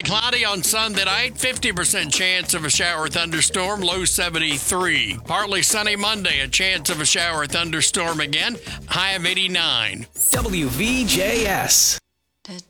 cloudy on Sunday night, 50% chance of a shower or thunderstorm, low 73. Partly sunny Monday, a chance of a shower or thunderstorm again, high of 89. WVJS.